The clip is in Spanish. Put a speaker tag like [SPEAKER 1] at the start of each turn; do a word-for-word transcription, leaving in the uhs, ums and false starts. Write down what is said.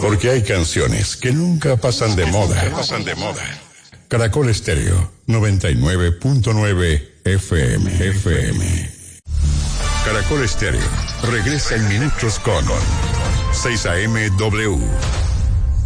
[SPEAKER 1] Porque hay canciones que nunca pasan de moda. Pasan de moda. Caracol Estéreo, noventa y nueve punto nueve F M. F M. Caracol Estéreo regresa en minutos con seis A M W.